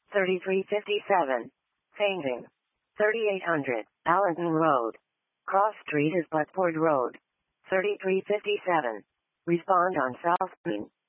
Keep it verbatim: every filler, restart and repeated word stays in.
thirty-three fifty-seven. Fainting. thirty-eight hundred. Allenton Road. Cross Street is Buckford Road. thirty-three fifty-seven. Respond on South Main.